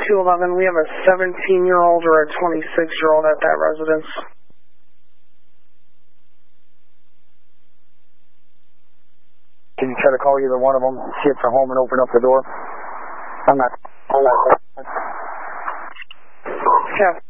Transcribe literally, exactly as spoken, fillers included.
two eleven. We have a seventeen-year-old or a twenty-six-year-old at that residence. Can you try to call either one of them, see if they're home and open up the door? I'm not. I'm not. Yeah.